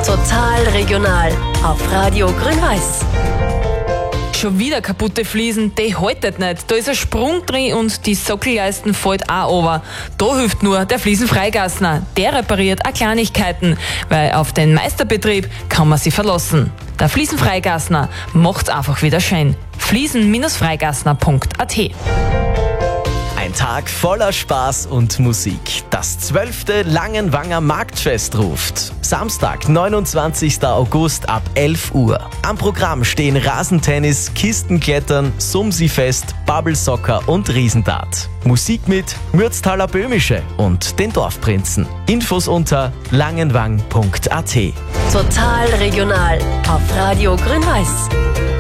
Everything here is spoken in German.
Total regional auf Radio Grün-Weiß. Schon wieder kaputte Fliesen, die haltet nicht. Da ist ein Sprung drin und die Sockelleisten fällt auch runter. Da hilft nur der Fliesenfreigassner. Der repariert auch Kleinigkeiten, weil auf den Meisterbetrieb kann man sich verlassen. Der Fliesenfreigassner macht's einfach wieder schön. Fliesen-freigassner.at. Ein Tag voller Spaß und Musik. Das 12. Langenwanger Marktfest ruft. Samstag, 29. August ab 11 Uhr. Am Programm stehen Rasentennis, Kistenklettern, Sumsi-Fest, Bubble-Soccer und Riesendart. Musik mit Mürztaler Böhmische und den Dorfprinzen. Infos unter langenwang.at. Total regional auf Radio Grün-Weiß.